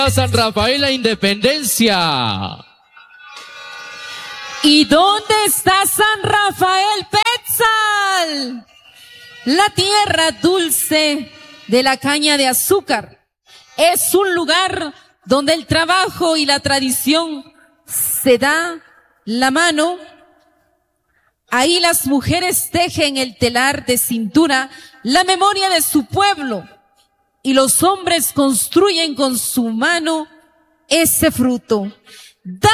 San Rafael la Independencia. ¿Y dónde está San Rafael Petzal? La tierra dulce de la caña de azúcar. Es un lugar donde el trabajo y la tradición se da la mano. Ahí las mujeres tejen el telar de cintura, la memoria de su pueblo, y los hombres construyen con su mano ese fruto.